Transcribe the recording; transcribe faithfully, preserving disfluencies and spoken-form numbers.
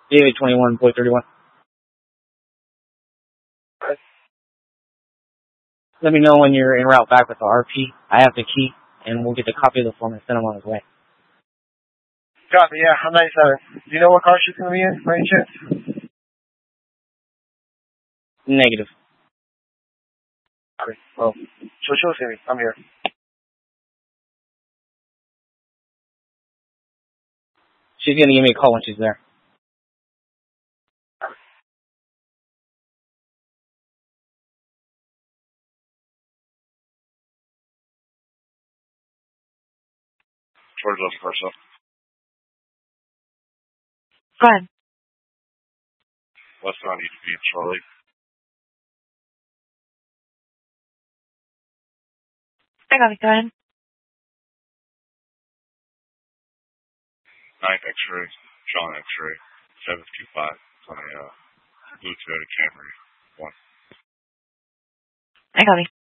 David twenty-one, Boy thirty-one. Okay. Let me know when you're en route back with the R P. I have the key, and we'll get the copy of the form and send him on his way. Copy, yeah, I'm ninety-seven. Do you know what car she's going to be in, by any chance? Negative. Okay, well, she'll, she'll see me. I'm here. She's going to give me a call when she's there. George Los Corso. Go ahead. West on East Beach, Charlie. I got it. Go ahead. Ninth X-ray, John X-ray, seven two five. It's on a uh, blue Toyota Camry. One. I got it.